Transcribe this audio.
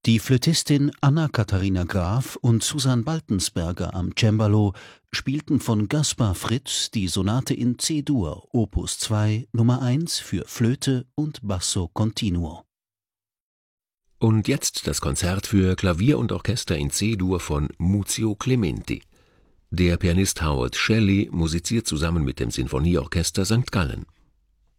Die Flötistin Anna-Katharina Graf und Susan Baltensberger am Cembalo spielten von Gaspar Fritz die Sonate in C-Dur, Opus 2, Nummer 1 für Flöte und Basso continuo. Und jetzt das Konzert für Klavier und Orchester in C-Dur von Muzio Clementi. Der Pianist Howard Shelley musiziert zusammen mit dem Sinfonieorchester St. Gallen.